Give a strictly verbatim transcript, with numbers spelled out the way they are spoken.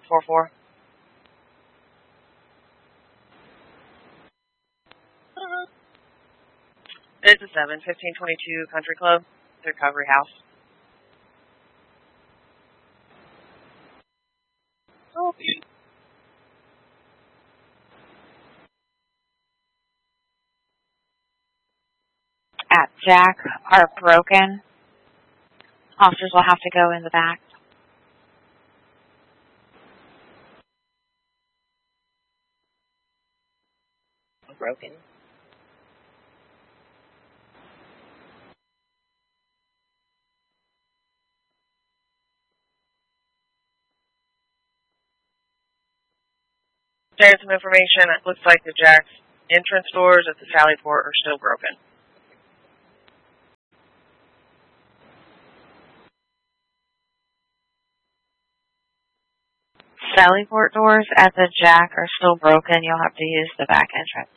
four four. Uh-huh. It's a seven, fifteen twenty-two Country Club, the recovery house. Oh. At Jack are broken. Officers will have to go in the back. Broken. There's some information. It looks like the Jack's entrance doors at the Sallyport are still broken. Sallyport doors at the Jack are still broken. You'll have to use the back entrance.